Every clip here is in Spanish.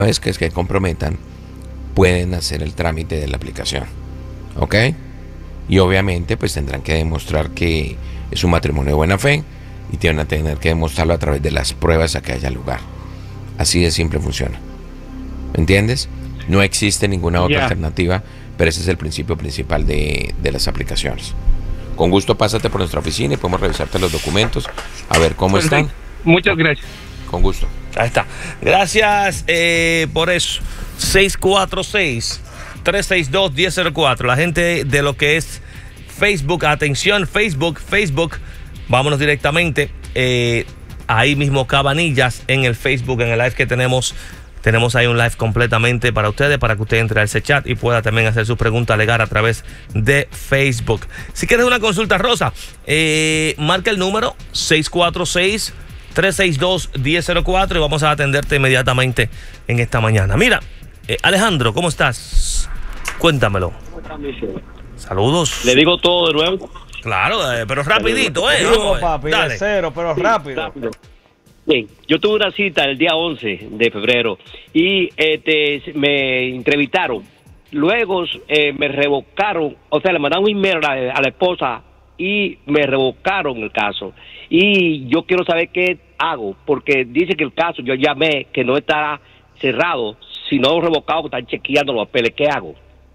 vez que comprometan, pueden hacer el trámite de la aplicación. ¿Ok? Y obviamente pues tendrán que demostrar que es un matrimonio de buena fe y tienen a tener que demostrarlo a través de las pruebas a que haya lugar. Así de simple funciona. ¿Me entiendes? No existe ninguna otra alternativa, pero ese es el principio principal de las aplicaciones. Con gusto pásate por nuestra oficina y podemos revisarte los documentos, a ver cómo están. Muchas gracias. Con gusto. Ahí está. Gracias por eso. 646-362-1004. La gente de lo que es Facebook, atención, Facebook. Vámonos directamente. Ahí mismo Cabanillas en el Facebook, en el live que tenemos. Tenemos ahí un live completamente para ustedes, para que usted entre a ese chat y pueda también hacer sus preguntas legales a través de Facebook. Si quieres una consulta, Rosa, marca el número 646-362-1004 y vamos a atenderte inmediatamente en esta mañana. Mira, Alejandro, ¿cómo estás? Cuéntamelo. Saludos. Le digo todo de nuevo. Claro, pero rapidito, Digo, papi, de cero, pero rápido. Rápido. Bien, yo tuve una cita el día 11 de febrero y me entrevistaron. Luego me revocaron, o sea, le mandaron un email a la esposa y me revocaron el caso. Y yo quiero saber qué hago, porque dice que el caso, yo llamé, que no estará cerrado, sino revocado, que están chequeando los papeles. ¿Qué hago?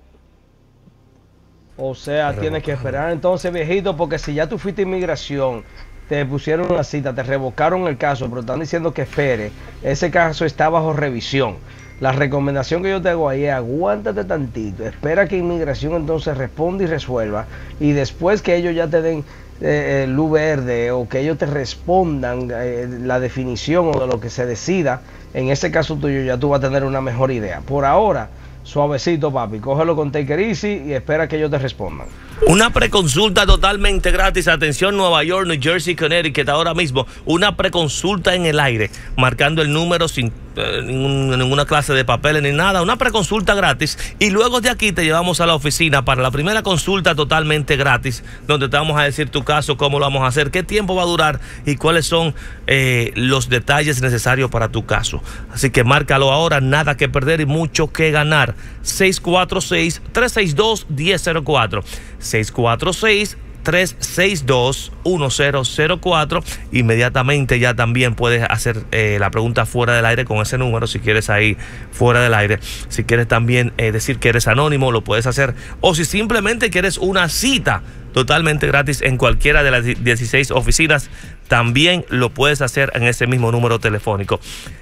O sea, tienes que esperar entonces, viejito, porque si ya tú fuiste a inmigración, te pusieron una cita, te revocaron el caso, pero están diciendo que espere, ese caso está bajo revisión. La recomendación que yo te hago ahí es aguántate tantito, espera que inmigración entonces responda y resuelva, y después que ellos ya te den luz verde o que ellos te respondan la definición o de lo que se decida, en ese caso tuyo ya tú vas a tener una mejor idea. Por ahora, suavecito, papi, cógelo con take it easy y espera que ellos te respondan. Una preconsulta totalmente gratis. Atención, Nueva York, New Jersey, Connecticut, ahora mismo. Una preconsulta en el aire, marcando el número sin ninguna clase de papeles ni nada. Una preconsulta gratis. Y luego de aquí te llevamos a la oficina para la primera consulta totalmente gratis, donde te vamos a decir tu caso, cómo lo vamos a hacer, qué tiempo va a durar y cuáles son los detalles necesarios para tu caso. Así que márcalo ahora, nada que perder y mucho que ganar. 646-362-1004. 646-362-1004. Inmediatamente ya también puedes hacer la pregunta fuera del aire con ese número, si quieres ahí fuera del aire. Si quieres también decir que eres anónimo, lo puedes hacer. O si simplemente quieres una cita totalmente gratis en cualquiera de las 16 oficinas, también lo puedes hacer en ese mismo número telefónico.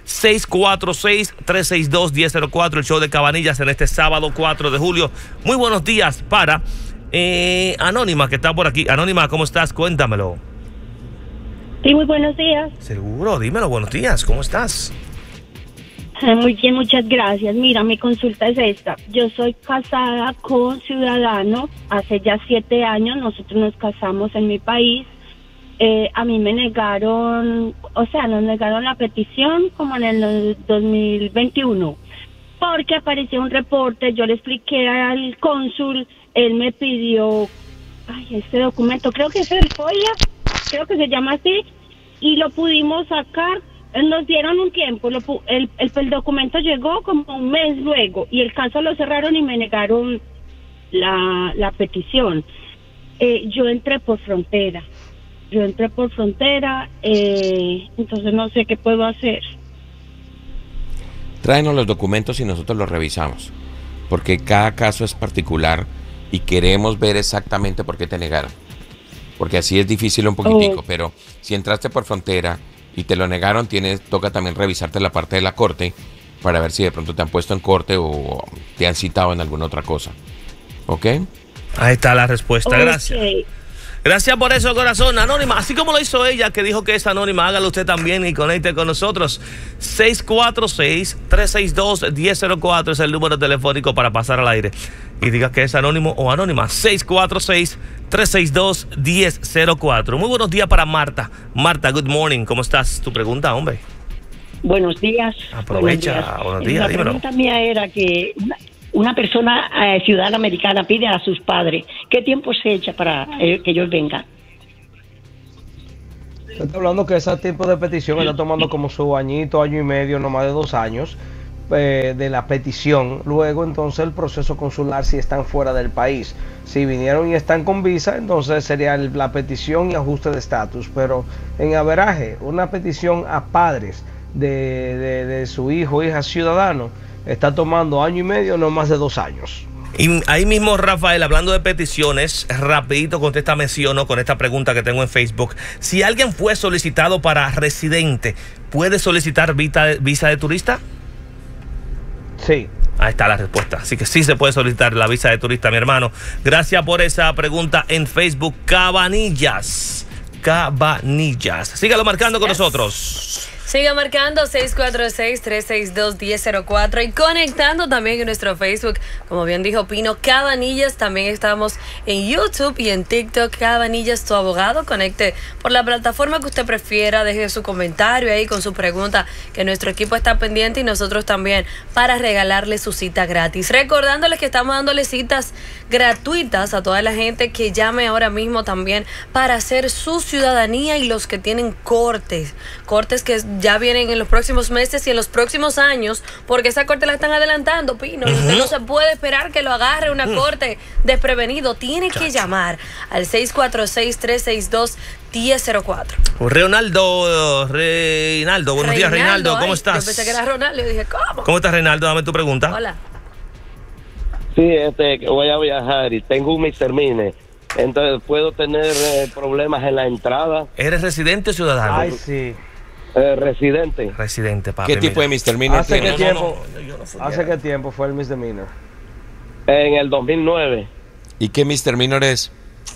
646-362-1004, el show de Cabanillas en este sábado 4 de julio. Muy buenos días para Anónima, que está por aquí. Anónima, ¿cómo estás? Cuéntamelo. Sí, muy buenos días. Seguro, dímelo, buenos días, ¿cómo estás? Muy bien, muchas gracias. Mira, mi consulta es esta. Yo soy casada con ciudadano hace ya 7 años. Nosotros nos casamos en mi país. A mí me negaron, o sea, nos negaron la petición como en el 2021. Porque apareció un reporte, yo le expliqué al cónsul, él me pidió, este documento, creo que es el FOIA, creo que se llama así, y lo pudimos sacar. Nos dieron un tiempo, el documento llegó como un mes luego, y el caso lo cerraron y me negaron la petición. Yo entré por frontera, entonces no sé qué puedo hacer. Tráenos los documentos y nosotros los revisamos, porque cada caso es particular y queremos ver exactamente por qué te negaron, porque así es difícil un poquitico, pero si entraste por frontera y te lo negaron, toca también revisarte la parte de la corte para ver si de pronto te han puesto en corte o te han citado en alguna otra cosa. ¿Ok? Ahí está la respuesta, gracias. Gracias por eso, corazón. Anónima, así como lo hizo ella, que dijo que es anónima, hágalo usted también y conecte con nosotros. 646-362-1004 es el número telefónico para pasar al aire y diga que es anónimo o anónima. 646-362-1004. Muy buenos días para Marta. Marta, good morning. ¿Cómo estás? Tu pregunta, hombre. Buenos días. Aprovecha. Buenos días, la dímelo. pregunta mía era que una persona ciudadana americana pide a sus padres, ¿qué tiempo se echa para que ellos vengan? Estoy hablando que ese tipo de petición está tomando como su añito, año y medio, no más de 2 años, de la petición. Luego entonces el proceso consular si están fuera del país. Si vinieron y están con visa, entonces sería la petición y ajuste de estatus. Pero en averaje, una petición a padres de su hijo o hija ciudadano está tomando año y medio, no más de 2 años. Y ahí mismo, Rafael, hablando de peticiones, rapidito contéstame sí o no con esta pregunta que tengo en Facebook. Si alguien fue solicitado para residente, ¿puede solicitar visa de turista? Sí. Ahí está la respuesta. Así que sí se puede solicitar la visa de turista, mi hermano. Gracias por esa pregunta en Facebook. Cabanillas. Sígalo marcando con nosotros. Siga marcando 646-362-1004 y conectando también en nuestro Facebook, como bien dijo Pino, Cabanillas. También estamos en YouTube y en TikTok, Cabanillas, tu abogado. Conecte por la plataforma que usted prefiera, deje su comentario ahí con su pregunta, que nuestro equipo está pendiente y nosotros también para regalarle su cita gratis. Recordándoles que estamos dándole citas gratuitas a toda la gente que llame ahora mismo también para hacer su ciudadanía y los que tienen cortes que ya vienen en los próximos meses y en los próximos años, porque esa corte la están adelantando, Pino. Usted no se puede esperar que lo agarre una corte desprevenido. Tiene que llamar al 646-362-1004. Reinaldo, buenos días, Reinaldo, ¿cómo estás? Yo pensé que era Ronaldo y dije, ¿cómo? ¿Cómo estás, Reinaldo? Dame tu pregunta. Hola. Sí, que voy a viajar y tengo un Mr. Mine. Entonces, ¿puedo tener problemas en la entrada? ¿Eres residente o ciudadano? Ay, sí. Residente. Residente, papi. ¿Qué tipo de misdemeanor ¿Hace qué tienes? tiempo? ¿Hace qué tiempo fue el misdemeanor? En el 2009. ¿Y qué misdemeanor es?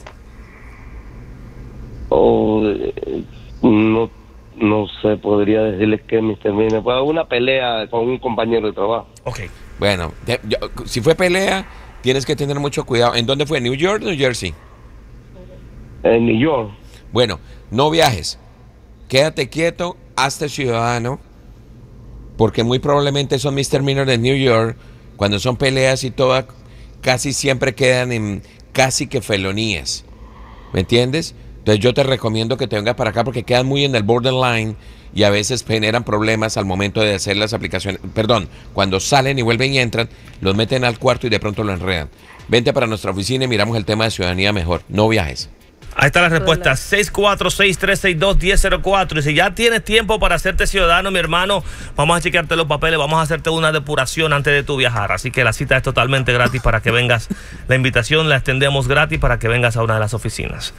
No sé, podría decirles que Mr. Mine. Fue una pelea con un compañero de trabajo. Ok. Bueno, si fue pelea, tienes que tener mucho cuidado. ¿En dónde fue? ¿New York o New Jersey? En New York. Bueno, no viajes. Quédate quieto, hazte ciudadano, porque muy probablemente esos misdemeanors de New York, cuando son peleas y todo, casi siempre quedan en casi que felonías. ¿Me entiendes? Entonces yo te recomiendo que te vengas para acá porque quedan muy en el borderline y a veces generan problemas al momento de hacer las aplicaciones. Perdón, cuando salen y vuelven y entran, los meten al cuarto y de pronto lo enredan. Vente para nuestra oficina y miramos el tema de ciudadanía mejor. No viajes. Ahí está la respuesta, 646-362-1004. Y si ya tienes tiempo para hacerte ciudadano, mi hermano, vamos a chequearte los papeles, vamos a hacerte una depuración antes de tu viajar. Así que la cita es totalmente gratis para que vengas. La invitación la extendemos gratis para que vengas a una de las oficinas.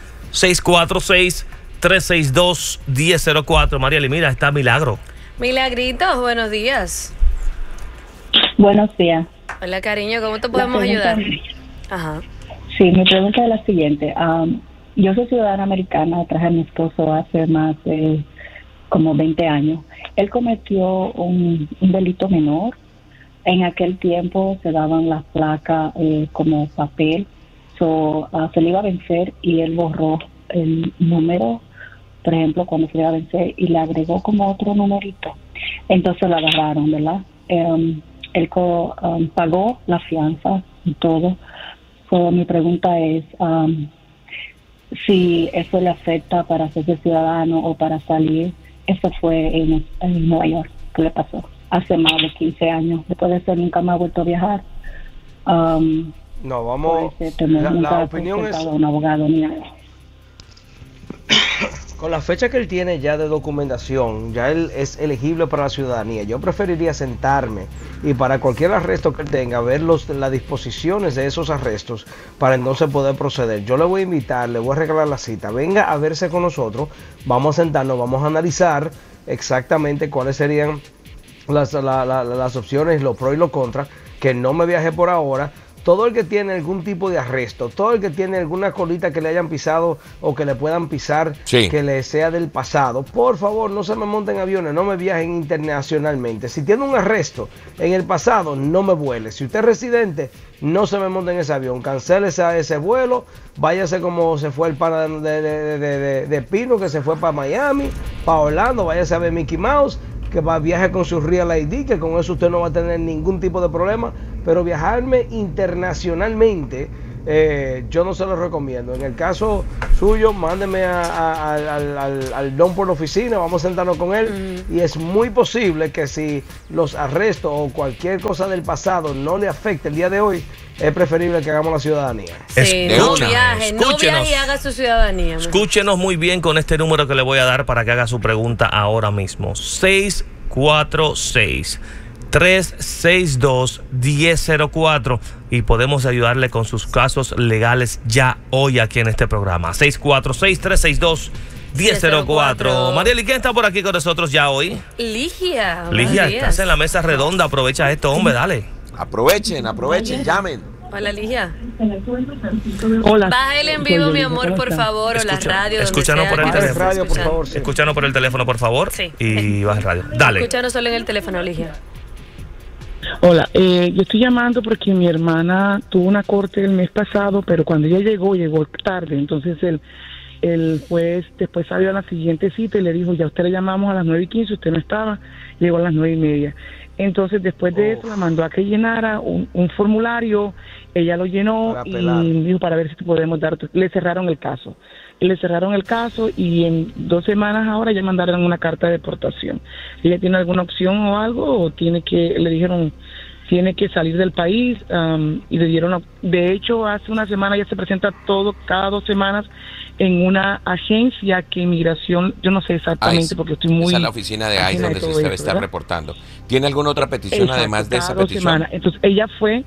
646-362-1004. Marieli, mira, está Milagro. Milagritos, buenos días. Buenos días. Hola, cariño, ¿cómo te podemos ayudar? Ajá. Sí, mi pregunta es la siguiente. Yo soy ciudadana americana, traje a mi esposo hace más de como 20 años. Él cometió un delito menor. En aquel tiempo se daban las placas como papel. Se le iba a vencer y él borró el número, por ejemplo, cuando se le iba a vencer, y le agregó como otro numerito. Entonces lo agarraron, ¿verdad? Él pagó la fianza y todo. Mi pregunta es si eso le afecta para hacerse ciudadano o para salir. Eso fue en Nueva York que le pasó hace más de 15 años. Después de eso nunca más ha vuelto a viajar. No, vamos. La opinión es un abogado ni nada. Con la fecha que él tiene ya de documentación, ya él es elegible para la ciudadanía. Yo preferiría sentarme y para cualquier arresto que él tenga, ver las disposiciones de esos arrestos para entonces poder proceder. Yo le voy a invitar, le voy a regalar la cita. Venga a verse con nosotros, vamos a sentarnos, vamos a analizar exactamente cuáles serían las opciones, los pros y los contras, que no me viaje por ahora. Todo el que tiene algún tipo de arresto, todo el que tiene alguna colita que le hayan pisado o que le puedan pisar, sí, que le sea del pasado, por favor no se me monten en aviones, no me viajen internacionalmente. Si tiene un arresto en el pasado, no me vuele. Si usted es residente, no se me monte en ese avión, cancele ese vuelo, váyase como se fue el pana de Pino, que se fue para Miami, para Orlando, váyase a ver Mickey Mouse, que viaje con su Real ID, que con eso usted no va a tener ningún tipo de problema. Pero viajarme internacionalmente yo no se lo recomiendo. En el caso suyo, mándeme al don por la oficina, vamos a sentarnos con él, y es muy posible que si los arrestos o cualquier cosa del pasado no le afecte el día de hoy, es preferible que hagamos la ciudadanía. Sí, no viaje y haga su ciudadanía. Escúchenos muy bien con este número que le voy a dar para que haga su pregunta ahora mismo. 646-362-1004 y podemos ayudarle con sus casos legales ya hoy aquí en este programa. 646-362-1004. Marieli, ¿quién está por aquí con nosotros ya hoy? Ligia, estás en la mesa redonda. Aprovecha esto, hombre, dale. Aprovechen, llamen. Hola, Ligia. Hola. Baja el en vivo, mi amor, por favor, o la radio. Escúchanos por el teléfono. Radio, por favor, sí. Escúchanos por el teléfono, por favor. Sí. Y baja el radio. Dale. Escúchanos solo en el teléfono, Ligia. Hola, yo estoy llamando porque mi hermana tuvo una corte el mes pasado, pero cuando ella llegó tarde. Entonces el juez después salió a la siguiente cita y le dijo, ya usted le llamamos a las 9:15, usted no estaba, llegó a las 9:30. Entonces después de eso la mandó a que llenara un formulario, ella lo llenó y dijo para ver si podemos le cerraron el caso. Le cerraron el caso y en 2 semanas ahora ya mandaron una carta de deportación. ¿Ella tiene alguna opción o algo? ¿O le dijeron tiene que salir del país? Y le dieron, de hecho hace una semana ya se presenta cada 2 semanas en una agencia que inmigración, yo no sé exactamente ICE, porque estoy muy... Esa es la oficina de ICE donde se debe estar reportando. ¿Tiene alguna otra petición? Exacto, además de esa petición? Entonces ella fue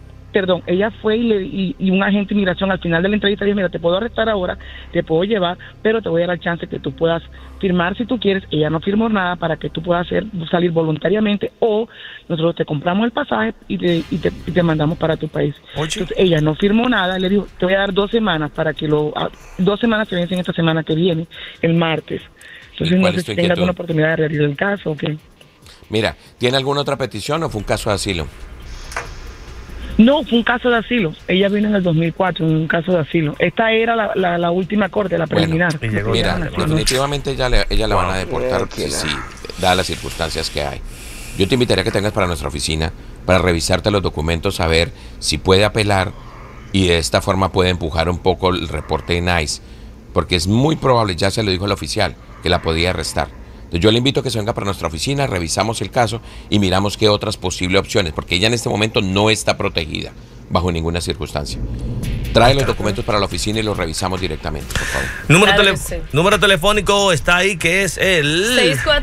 y un agente de inmigración al final de la entrevista dijo, mira, te puedo arrestar ahora, te puedo llevar, pero te voy a dar la chance que tú puedas firmar si tú quieres. Ella no firmó nada para que tú puedas salir voluntariamente, o nosotros te compramos el pasaje y te mandamos para tu país. Entonces ella no firmó nada, le dijo, te voy a dar 2 semanas para que 2 semanas se vencen esta semana que viene, el martes. Entonces no sé si tenga alguna oportunidad de reabrir el caso o qué. Mira, ¿tiene alguna otra petición o fue un caso de asilo? No, fue un caso de asilo. Ella vino en el 2004, un caso de asilo. Esta era la última corte, la preliminar. Mira, definitivamente ella la van a deportar si dadas las circunstancias que hay. Yo te invitaría a que tengas para nuestra oficina para revisarte los documentos, a ver si puede apelar y de esta forma puede empujar un poco el reporte en ICE, porque es muy probable, ya se lo dijo el oficial, que la podía arrestar. Yo le invito a que se venga para nuestra oficina, revisamos el caso y miramos qué otras posibles opciones, porque ella en este momento no está protegida bajo ninguna circunstancia. Trae los documentos para la oficina y los revisamos directamente, por favor. Número telefónico está ahí, que es el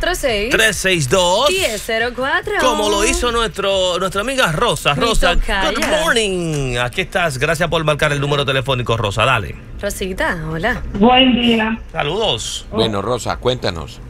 646-362-1004. Como lo hizo nuestra amiga Rosa. Rosa, good morning. Aquí estás. Gracias por marcar el número telefónico, Rosa. Dale. Rosita, hola. Buen día. Saludos. Bueno, Rosa, cuéntanos.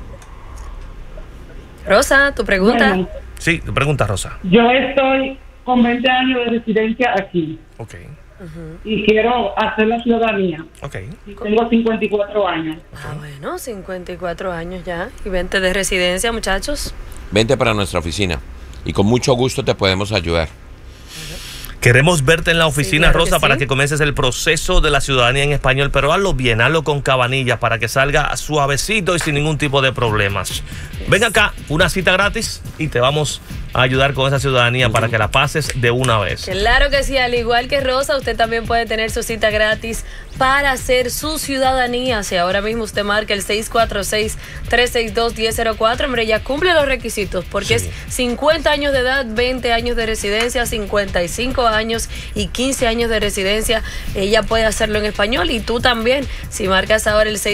Rosa, tu pregunta. Bueno, sí, tu pregunta, Rosa. yo estoy con 20 años de residencia aquí. Ok. Y quiero hacer la ciudadanía. Ok. Tengo 54 años. Bueno, 54 años ya. Y 20 de residencia, muchachos. Vente para nuestra oficina y con mucho gusto te podemos ayudar. Queremos verte en la oficina, claro, Rosa, para sí, que comiences el proceso de la ciudadanía en español, pero hazlo bien, hazlo con Cabanillas para que salga suavecito y sin ningún tipo de problemas. Ven acá, una cita gratis y te vamos a ayudar con esa ciudadanía para que la pases de una vez. Claro que sí, al igual que Rosa, usted también puede tener su cita gratis para hacer su ciudadanía. Si ahora mismo usted marca el 646-362-1004, hombre, ya cumple los requisitos, porque es 50 años de edad, 20 años de residencia, 55 años y 15 años de residencia. Ella puede hacerlo en español y tú también, si marcas ahora el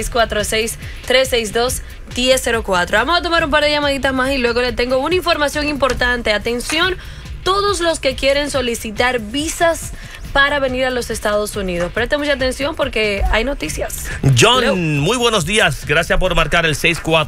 646-362-1004. Vamos a tomar un par de llamaditas más y luego le tengo una información importante. Atención, todos los que quieren solicitar visas para venir a los Estados Unidos. Preste mucha atención porque hay noticias. John, Hello. muy buenos días. Gracias por marcar el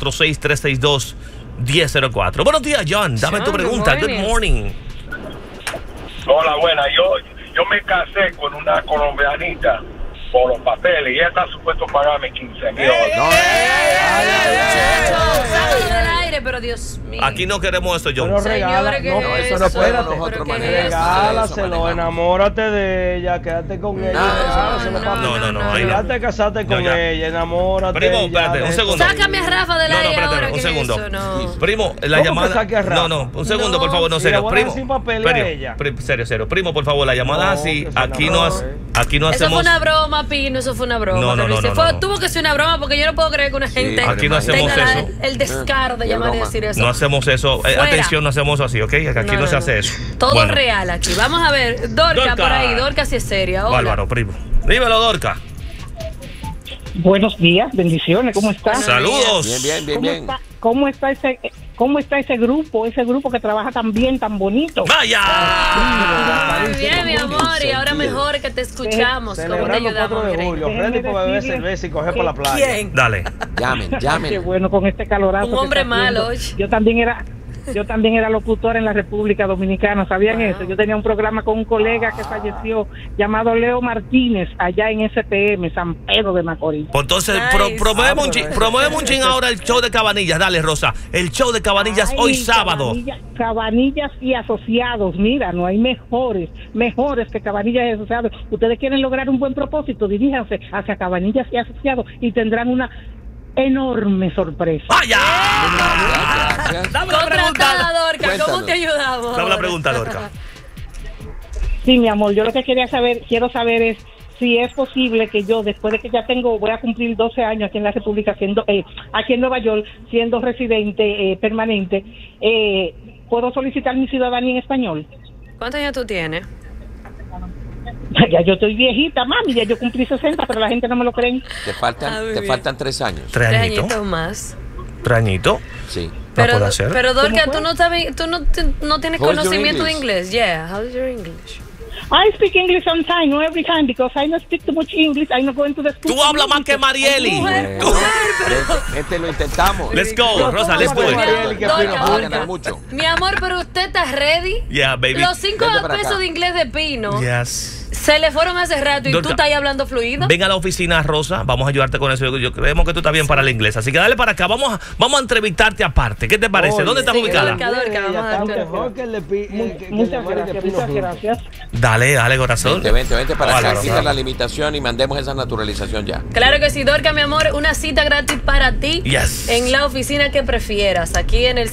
646-362-1004. Buenos días, John. Dame tu pregunta. Good morning. Hola, buena. Yo me casé con una colombianita por los papeles y ella está supuesto a pagarme $15,000. Salgo del aire, pero Dios Aquí no queremos eso, John. Pero regala, Señores, ¿qué no, es eso no eso? espérate. ¿Pero qué es eso? Regálaselo, enamórate de ella, quédate con ella. regálaselo, papi. No, ahí Si no. ya te casaste con ella, enamórate. Primo, ya, espérate, un segundo. Sácame a Rafa del aire espérate, ahora. un ¿qué es segundo. eso? No. Primo, la ¿Cómo llamada. que saque a Rafa? No, un segundo, No. por favor, no, Y le serio. voy a Primo. dar sin papel a ella. Serio. Primo, por favor, la llamada No, así. que suena Aquí broma, no Eso fue hacemos. una broma, Pino, eso fue una broma. No, Tuvo que ser una broma porque yo no puedo creer que una gente aquí no hacemos tenga eso. el descaro de llamar y decir eso. No hacemos eso. Fuera. Atención, no hacemos eso así, ¿ok? Aquí no se hace eso. Todo Bueno, real aquí. Vamos a ver, Dorca por ahí. Dorca sí es seria. Hola. Bárbaro, primo. Dímelo, Dorca. Buenos días, bendiciones, ¿cómo está? Saludos. ¿Cómo está ese grupo que trabaja tan bien, tan bonito? ¡Vaya! Muy bien, mi amor, y ahora mejor que te escuchamos. ¿Cómo te Celebrando el 4 ayudamos, de mi julio, reina? ready para beber cerveza y coger por la playa. ¿Quién? Dale. Qué bueno con este calorazo. Un que hombre está haciendo. malo, oye. Yo también era locutora en la República Dominicana, ¿sabían eso? Yo tenía un programa con un colega que falleció llamado Leo Martínez allá en SPM, San Pedro de Macorís. Pues entonces, Nice. promovemos un chin ahora el show de Cabanillas. Dale, Rosa. El show de Cabanillas Ay, hoy sábado. Cabanillas y asociados, mira, no hay mejores que Cabanillas y asociados. Ustedes quieren lograr un buen propósito, diríjanse hacia Cabanillas y asociados y tendrán una enorme sorpresa. ¡Vaya! Dame la pregunta. Contratada, Dorca, ¿cómo te ayudamos? Dame la pregunta, Dorca. Sí, mi amor, yo lo que quiero saber es si es posible que yo, después de que ya voy a cumplir 12 años aquí en la República, aquí en Nueva York, siendo residente permanente, ¿puedo solicitar mi ciudadanía en español? ¿Cuántos años tú tienes? Ya yo estoy viejita, mami, ya yo cumplí 60, pero la gente no me lo cree. Te faltan 3 años. 3 añitos. 3 añitos más. 3 añitos. Sí. Pero, puede hacer. pero Dorca, tú no tienes How is your conocimiento de English? inglés. Yeah, how is your English? I speak English sometimes, not every time, because I don't speak too much English. I'm not going to the school. Tú hablas más que Marieli. Lo intentamos. Let's go, Rosa, let's do it. Dorca, mi amor, pero usted está ready. Yeah, baby. Los 5 Vente para pesos acá. de inglés de Pino Yes. se le fueron hace rato y Dorca, tú estás ahí hablando fluido. Ven a la oficina, Rosa. Vamos a ayudarte con eso. Yo creemos que tú estás bien para el inglés. Así que dale para acá. Vamos a entrevistarte aparte. ¿Qué te parece? Oye, ¿Dónde estás sí, ubicada? Dorca, vamos a darte mejor que el Muchas gracias. Dale, corazón. Vente para acá. Bárbaro, Quita bárbaro. la limitación y mandemos esa naturalización ya. Claro que sí, Dorca, mi amor, una cita gratis para ti Yes. en la oficina que prefieras. Aquí en el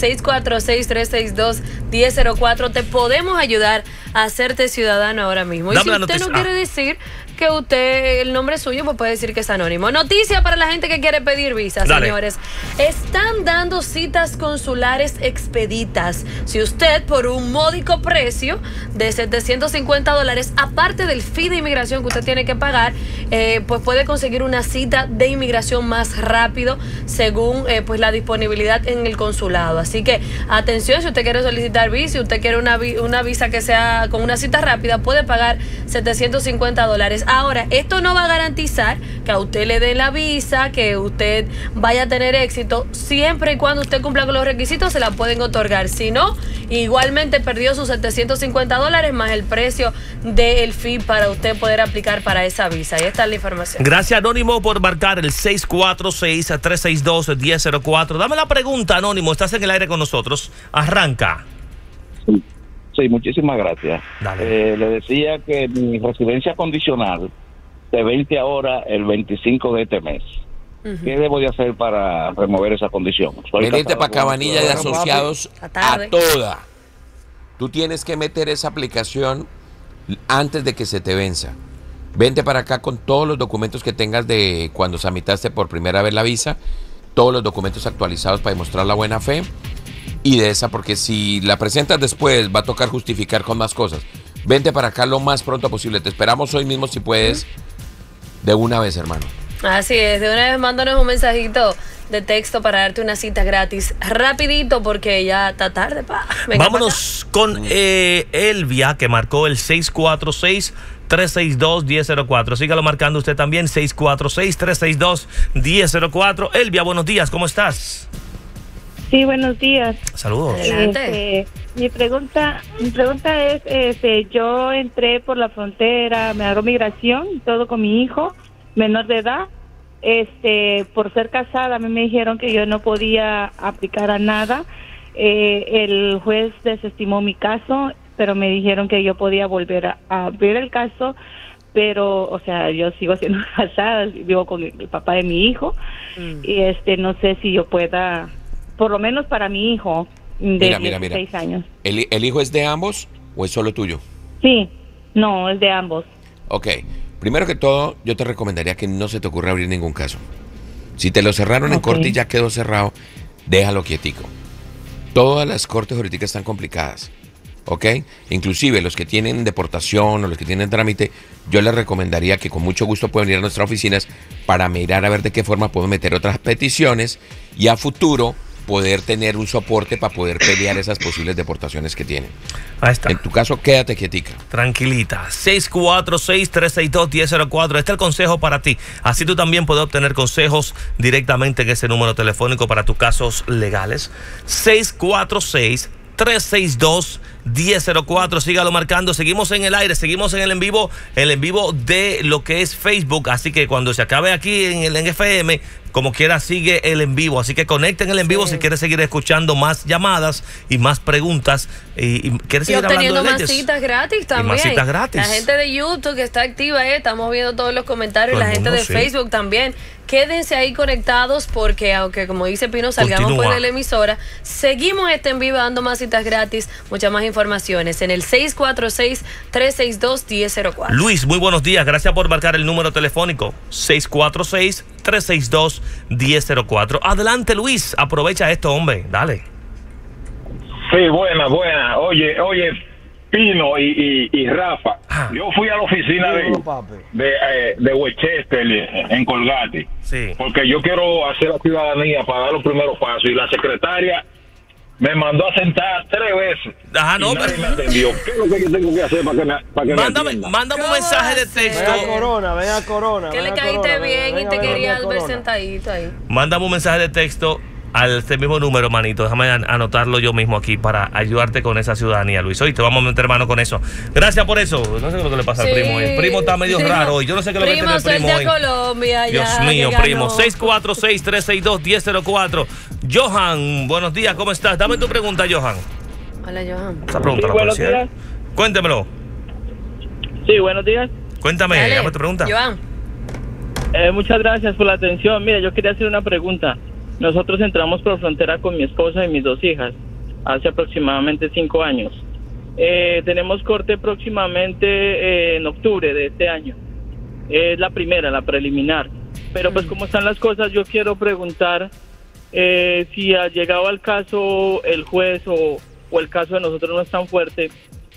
646-362-1004 te podemos ayudar a hacerte ciudadano ahora mismo. Y Dame si la usted no noticia. quiere decir que usted, el nombre suyo, pues puede decir que es anónimo. Noticia para la gente que quiere pedir visa, Dale. señores. Están dando citas consulares expeditas. Si usted, por un módico precio de $750, aparte del fee de inmigración que usted tiene que pagar, pues puede conseguir una cita de inmigración más rápido según pues la disponibilidad en el consulado. Así que atención, si usted quiere solicitar visa, si usted quiere una visa que sea con una cita rápida, puede pagar $750. Ahora, esto no va a garantizar que a usted le den la visa, que usted vaya a tener éxito. Siempre y cuando usted cumpla con los requisitos, se la pueden otorgar. Si no, igualmente perdió sus $750 más el precio del fee para usted poder aplicar para esa visa. Ahí está la información. Gracias, Anónimo, por marcar el 646-362-1004. Dame la pregunta, Anónimo. Estás en el aire con nosotros. Arranca. Sí, muchísimas gracias. Dale. Le decía que mi residencia condicional se vence ahora el 25 de este mes. ¿Qué debo de hacer para remover esa condición? Venirte para Cabanilla de Asociados A tarde. a toda. Tú tienes que meter esa aplicación antes de que se te venza. Vente para acá con todos los documentos que tengas de cuando tramitaste por primera vez la visa, todos los documentos actualizados para demostrar la buena fe y de esa, porque si la presentas después va a tocar justificar con más cosas. Vente para acá lo más pronto posible. Te esperamos hoy mismo si puedes, de una vez, hermano. Así es, de una vez mándanos un mensajito de texto para darte una cita gratis rapidito porque ya está tarde, pa. Venga, Vámonos con Elvia, que marcó el 646-362-1004. Sígalo marcando usted también, 646-362-1004. Elvia, buenos días, ¿cómo estás? Sí, buenos días. Saludos. Adelante. Mi pregunta es, yo entré por la frontera, me hago migración, todo con mi hijo, menor de edad. Por ser casada, a mí me dijeron que yo no podía aplicar a nada. el juez desestimó mi caso, pero me dijeron que yo podía volver a abrir el caso, pero, o sea, yo sigo siendo casada, vivo con el papá de mi hijo, y no sé si yo pueda, por lo menos para mi hijo de 16 años. ¿El hijo es de ambos o es solo tuyo? Sí, no, es de ambos. Ok, primero que todo, yo te recomendaría que no se te ocurra abrir ningún caso. Si te lo cerraron en corte y ya quedó cerrado, déjalo quietico. Todas las cortes ahorita están complicadas, ¿ok? Inclusive los que tienen deportación o los que tienen trámite, yo les recomendaría que con mucho gusto pueden ir a nuestras oficinas para mirar a ver de qué forma pueden meter otras peticiones y a futuro poder tener un soporte para poder pelear esas posibles deportaciones que tienen. Ahí está. En tu caso, quédate quietica. Tranquilita. 646-362-1004. Este es el consejo para ti. Así tú también puedes obtener consejos directamente en ese número telefónico para tus casos legales. 646-362-1004. Sígalo marcando. Seguimos en el aire, seguimos en el en vivo de lo que es Facebook. Así que cuando se acabe aquí en el FM, como quiera, sigue el en vivo. Así que conecten el en vivo si quieres seguir escuchando más llamadas y más preguntas. Y quieres seguir hablando de leyes. más citas gratis también. Y más citas gratis. La gente de YouTube que está activa, estamos viendo todos los comentarios. La gente de Facebook también. Quédense ahí conectados porque aunque, como dice Pino, salgamos por la emisora, seguimos en vivo dando más citas gratis, muchas más informaciones en el 646-362-1004. Luis, muy buenos días. Gracias por marcar el número telefónico 646-362-1004. Adelante, Luis. Aprovecha esto, hombre. Dale. Sí, buena. Oye, Pino y Rafa, yo fui a la oficina de Westchester en Colgate, porque yo quiero hacer la ciudadanía para dar los primeros pasos, y la secretaria me mandó a sentar 3 veces. Ajá, no, nadie me atendió. ¿Qué es lo que yo tengo que hacer para que me Mándame un mensaje de texto. Ven a Corona. Que le caíste bien y te querías ver sentadito ahí. Mándame un mensaje de texto al este mismo número, manito. Déjame anotarlo yo mismo aquí para ayudarte con esa ciudadanía, Luis. Hoy te vamos a meter mano con eso. Gracias por eso. No sé qué es lo que le pasa al primo hoy. El primo está medio raro hoy. Yo no sé qué es lo que tiene el primo hoy. Colombia, Dios mío, primo. 646-362-1004. Johan, buenos días, ¿cómo estás? Dame tu pregunta, Johan. Hola, Johan. Esa pregunta la buenos días. Cuéntemelo. Sí, buenos días. Cuéntame, dame tu pregunta. Johan. Muchas gracias por la atención. Mira, yo quería hacer una pregunta. Nosotros entramos por frontera con mi esposa y mis 2 hijas hace aproximadamente 5 años. Tenemos corte próximamente en octubre de este año. Es la primera, la preliminar. Pero pues como están las cosas, yo quiero preguntar si ha llegado al caso el juez o el caso de nosotros no es tan fuerte.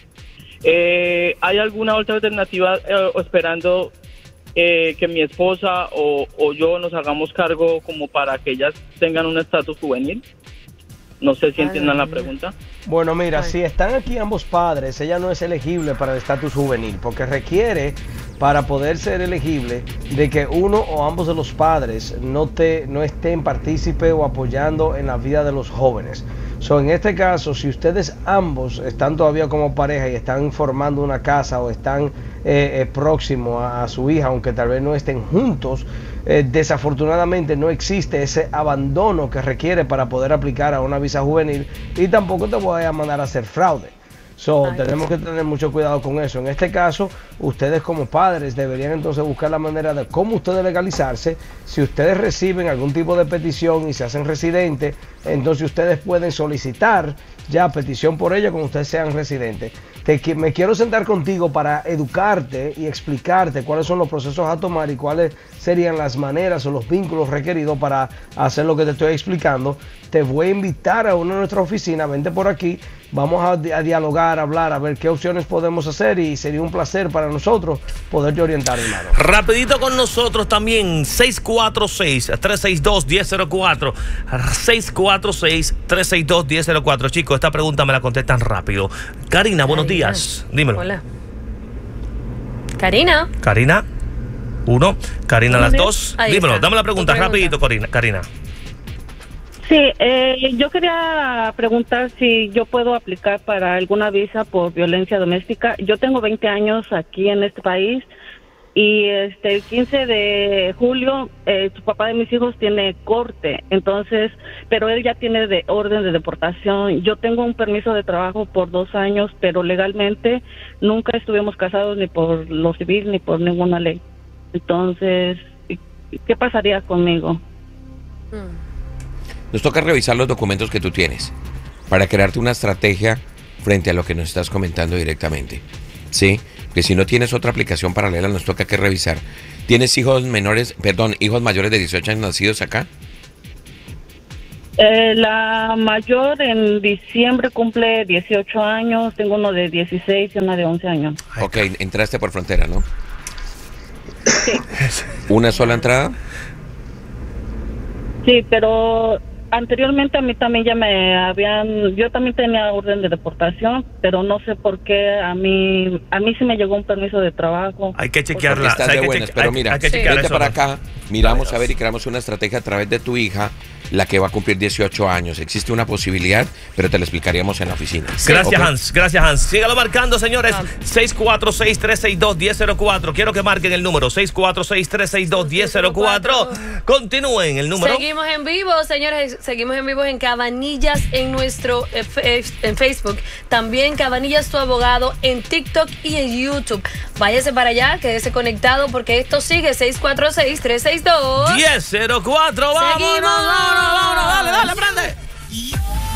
¿Hay alguna otra alternativa esperando que mi esposa o yo nos hagamos cargo como para que ellas tengan un estatus juvenil? No sé si entiendan la pregunta. Bueno, mira, si están aquí ambos padres, ella no es elegible para el estatus juvenil, porque requiere, para poder ser elegible, de que uno o ambos de los padres no estén partícipe o apoyando en la vida de los jóvenes. En este caso, si ustedes ambos están todavía como pareja y están formando una casa o están próximos a su hija, aunque tal vez no estén juntos, desafortunadamente no existe ese abandono que requiere para poder aplicar a una visa juvenil, y tampoco te voy a mandar a hacer fraude. Tenemos que tener mucho cuidado con eso. En este caso, ustedes como padres deberían entonces buscar la manera de cómo ustedes legalizarse. Si ustedes reciben algún tipo de petición y se hacen residentes, entonces ustedes pueden solicitar ya petición por ella cuando ustedes sean residentes. Me quiero sentar contigo para educarte y explicarte cuáles son los procesos a tomar y cuáles serían las maneras o los vínculos requeridos para hacer lo que te estoy explicando. Te voy a invitar a una de nuestras oficinas, vente por aquí, vamos a dialogar, a hablar, a ver qué opciones podemos hacer, y sería un placer para nosotros poderte orientar, hermano. Rapidito con nosotros también, 646-362-1004, 646-362-1004. Chicos, esta pregunta me la contestan rápido. Karina, buenos días. Dímelo. Hola. Karina. Karina, 1. Karina, las 2. Dímelo, dame la pregunta rapidito, Karina. Sí, yo quería preguntar si yo puedo aplicar para alguna visa por violencia doméstica. Yo tengo 20 años aquí en este país y el 15 de julio su papá de mis hijos tiene corte, entonces, pero él ya tiene de orden de deportación. Yo tengo un permiso de trabajo por 2 años, pero legalmente nunca estuvimos casados ni por lo civil ni por ninguna ley. Entonces, ¿qué pasaría conmigo? Nos toca revisar los documentos que tú tienes para crearte una estrategia frente a lo que nos estás comentando directamente, ¿sí? Que si no tienes otra aplicación paralela, nos toca que revisar. ¿Tienes hijos mayores de 18 años nacidos acá? La mayor en diciembre cumple 18 años, tengo uno de 16 y una de 11 años. Ok, entraste por frontera, ¿no? Sí. ¿Una sola entrada? Sí, pero anteriormente a mí también yo también tenía orden de deportación, pero no sé por qué a mí sí me llegó un permiso de trabajo. Hay que chequearla. Estás de buenas, pero mira, vete para acá, miramos a ver y creamos una estrategia a través de tu hija, la que va a cumplir 18 años. Existe una posibilidad, pero te la explicaríamos en la oficina. Gracias, okay. Gracias, Hans. Sígalo marcando, señores. 646-362-1004. Quiero que marquen el número 646-362-1004. Continúen el número. Seguimos en vivo, señores. Seguimos en vivo en Cabanillas en nuestro en Facebook. También Cabanillas tu abogado en TikTok y en YouTube. Váyase para allá, quédese conectado porque esto sigue 646-362-1004. ¡Vámonos! Seguimos. ¡Vámonos! ¡Dale, prende!